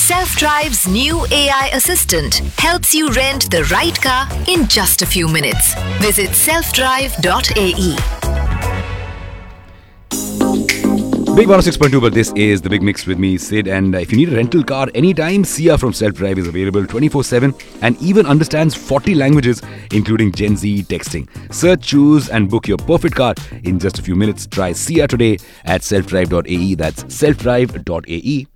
Self-Drive's new AI assistant helps you rent the right car in just a few minutes. Visit selfdrive.ae. Big 106.2, but this is the Big Mix with me, Sid. And if you need a rental car anytime, Sia from Self Drive is available 24/7 and even understands 40 languages, including Gen Z texting. Search, choose, and book your perfect car in just a few minutes. Try Sia today at selfdrive.ae. That's selfdrive.ae.